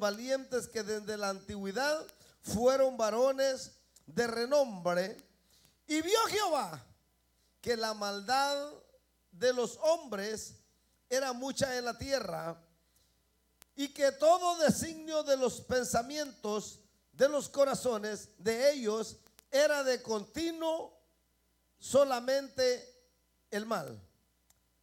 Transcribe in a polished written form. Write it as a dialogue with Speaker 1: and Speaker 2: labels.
Speaker 1: valientes que desde la antigüedad fueron varones de renombre. Y vio Jehová que la maldad de los hombres era mucha en la tierra, y que todo designio de los pensamientos de los corazones de ellos era de continuo solamente el mal.